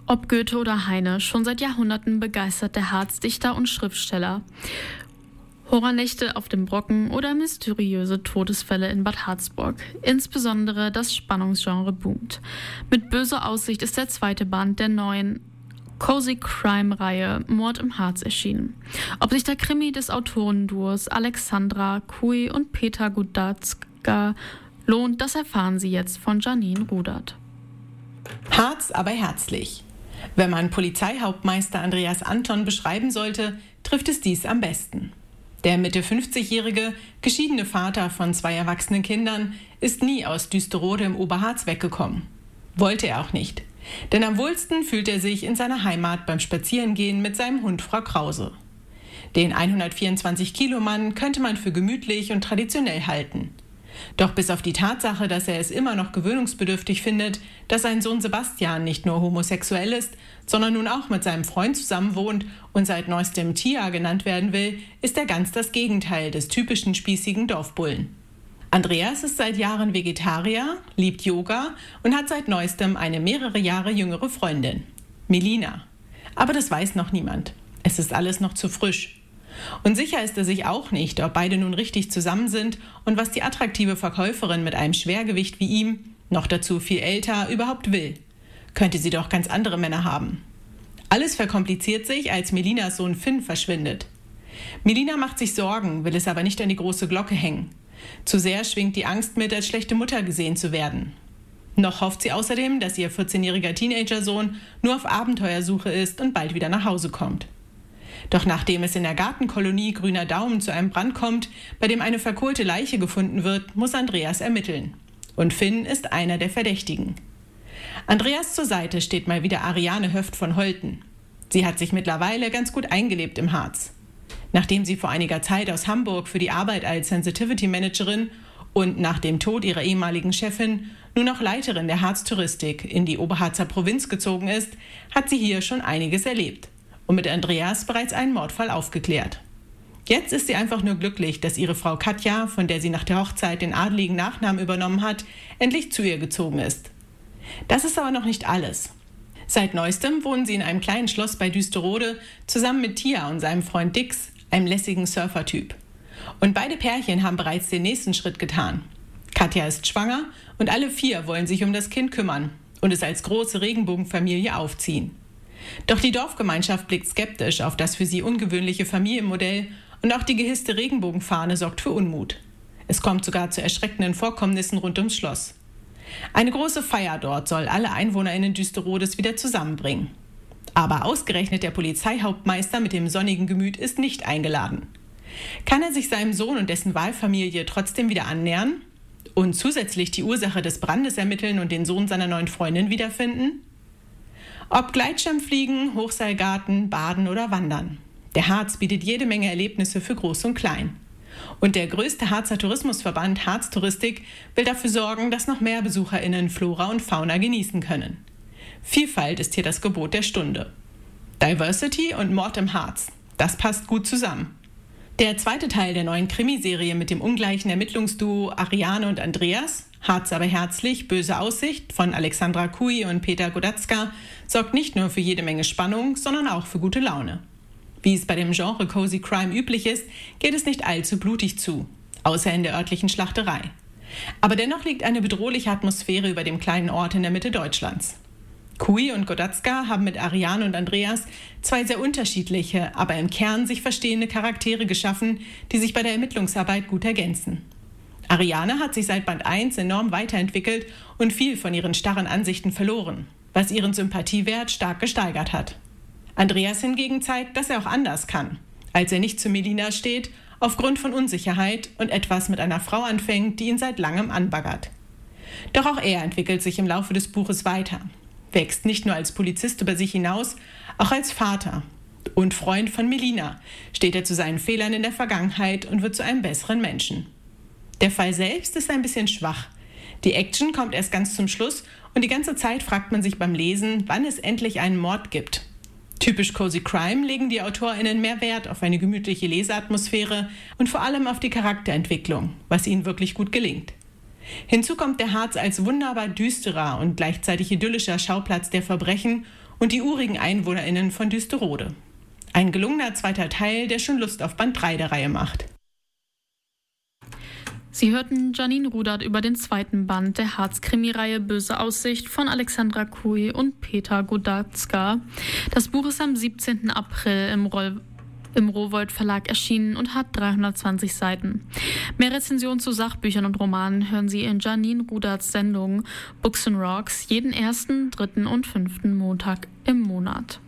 Ob Goethe oder Heine, schon seit Jahrhunderten begeistert der Harz Dichter und Schriftsteller. Horrornächte auf dem Brocken oder mysteriöse Todesfälle in Bad Harzburg. Insbesondere das Spannungsgenre boomt. Mit Böse Aussicht ist der zweite Band der neuen Cozy Crime-Reihe Mord im Harz erschienen. Ob sich der Krimi des Autorenduos Alexandra Cui und Peter Godatzka lohnt, das erfahren Sie jetzt von Janine Rudert. Harz, aber herzlich. Wenn man Polizeihauptmeister Andreas Anton beschreiben sollte, trifft es dies am besten. Der Mitte 50-jährige, geschiedene Vater von 2 erwachsenen Kindern ist nie aus Düsterode im Oberharz weggekommen. Wollte er auch nicht. Denn am wohlsten fühlt er sich in seiner Heimat beim Spazierengehen mit seinem Hund Frau Krause. Den 124-Kilo-Mann könnte man für gemütlich und traditionell halten. Doch bis auf die Tatsache, dass er es immer noch gewöhnungsbedürftig findet, dass sein Sohn Sebastian nicht nur homosexuell ist, sondern nun auch mit seinem Freund zusammenwohnt und seit neuestem Tia genannt werden will, ist er ganz das Gegenteil des typischen spießigen Dorfbullen. Andreas ist seit Jahren Vegetarier, liebt Yoga und hat seit neuestem eine mehrere Jahre jüngere Freundin, Melina. Aber das weiß noch niemand. Es ist alles noch zu frisch. Und sicher ist er sich auch nicht, ob beide nun richtig zusammen sind und was die attraktive Verkäuferin mit einem Schwergewicht wie ihm, noch dazu viel älter, überhaupt will. Könnte sie doch ganz andere Männer haben. Alles verkompliziert sich, als Melinas Sohn Finn verschwindet. Melina macht sich Sorgen, will es aber nicht an die große Glocke hängen. Zu sehr schwingt die Angst mit, als schlechte Mutter gesehen zu werden. Noch hofft sie außerdem, dass ihr 14-jähriger Teenagersohn nur auf Abenteuersuche ist und bald wieder nach Hause kommt. Doch nachdem es in der Gartenkolonie Grüner Daumen zu einem Brand kommt, bei dem eine verkohlte Leiche gefunden wird, muss Andreas ermitteln. Und Finn ist einer der Verdächtigen. Andreas zur Seite steht mal wieder Ariane Höft von Holten. Sie hat sich mittlerweile ganz gut eingelebt im Harz. Nachdem sie vor einiger Zeit aus Hamburg für die Arbeit als Sensitivity Managerin und nach dem Tod ihrer ehemaligen Chefin nun auch Leiterin der Harztouristik in die Oberharzer Provinz gezogen ist, hat sie hier schon einiges erlebt und mit Andreas bereits einen Mordfall aufgeklärt. Jetzt ist sie einfach nur glücklich, dass ihre Frau Katja, von der sie nach der Hochzeit den adeligen Nachnamen übernommen hat, endlich zu ihr gezogen ist. Das ist aber noch nicht alles. Seit neuestem wohnen sie in einem kleinen Schloss bei Düsterode zusammen mit Tia und seinem Freund Dix, einem lässigen Surfer-Typ. Und beide Pärchen haben bereits den nächsten Schritt getan. Katja ist schwanger und alle 4 wollen sich um das Kind kümmern und es als große Regenbogenfamilie aufziehen. Doch die Dorfgemeinschaft blickt skeptisch auf das für sie ungewöhnliche Familienmodell und auch die gehisste Regenbogenfahne sorgt für Unmut. Es kommt sogar zu erschreckenden Vorkommnissen rund ums Schloss. Eine große Feier dort soll alle EinwohnerInnen Düsterodes wieder zusammenbringen. Aber ausgerechnet der Polizeihauptmeister mit dem sonnigen Gemüt ist nicht eingeladen. Kann er sich seinem Sohn und dessen Wahlfamilie trotzdem wieder annähern und zusätzlich die Ursache des Brandes ermitteln und den Sohn seiner neuen Freundin wiederfinden? Ob Gleitschirmfliegen, Hochseilgarten, Baden oder Wandern. Der Harz bietet jede Menge Erlebnisse für Groß und Klein. Und der größte Harzer Tourismusverband Harztouristik will dafür sorgen, dass noch mehr BesucherInnen Flora und Fauna genießen können. Vielfalt ist hier das Gebot der Stunde. Diversity und Mord im Harz. Das passt gut zusammen. Der zweite Teil der neuen Krimiserie mit dem ungleichen Ermittlungsduo Ariane und Andreas, Harz aber herzlich, böse Aussicht von Alexandra Cui und Peter Godatzka, sorgt nicht nur für jede Menge Spannung, sondern auch für gute Laune. Wie es bei dem Genre Cozy Crime üblich ist, geht es nicht allzu blutig zu, außer in der örtlichen Schlachterei. Aber dennoch liegt eine bedrohliche Atmosphäre über dem kleinen Ort in der Mitte Deutschlands. Cui und Godatzka haben mit Ariane und Andreas 2 sehr unterschiedliche, aber im Kern sich verstehende Charaktere geschaffen, die sich bei der Ermittlungsarbeit gut ergänzen. Ariane hat sich seit Band 1 enorm weiterentwickelt und viel von ihren starren Ansichten verloren, was ihren Sympathiewert stark gesteigert hat. Andreas hingegen zeigt, dass er auch anders kann, als er nicht zu Melina steht, aufgrund von Unsicherheit und etwas mit einer Frau anfängt, die ihn seit langem anbaggert. Doch auch er entwickelt sich im Laufe des Buches weiter, wächst nicht nur als Polizist über sich hinaus, auch als Vater und Freund von Melina, steht er zu seinen Fehlern in der Vergangenheit und wird zu einem besseren Menschen. Der Fall selbst ist ein bisschen schwach. Die Action kommt erst ganz zum Schluss und die ganze Zeit fragt man sich beim Lesen, wann es endlich einen Mord gibt. Typisch Cozy Crime legen die AutorInnen mehr Wert auf eine gemütliche Leseatmosphäre und vor allem auf die Charakterentwicklung, was ihnen wirklich gut gelingt. Hinzu kommt der Harz als wunderbar düsterer und gleichzeitig idyllischer Schauplatz der Verbrechen und die urigen EinwohnerInnen von Düsterode. Ein gelungener zweiter Teil, der schon Lust auf Band 3 der Reihe macht. Sie hörten Janine Rudert über den zweiten Band der Harz-Krimireihe Böse Aussicht von Alexandra Kui und Peter Godatzka. Das Buch ist am 17. April im Rowohlt Verlag erschienen und hat 320 Seiten. Mehr Rezensionen zu Sachbüchern und Romanen hören Sie in Janine Ruderts Sendung Books and Rocks jeden 1., 3. und 5. Montag im Monat.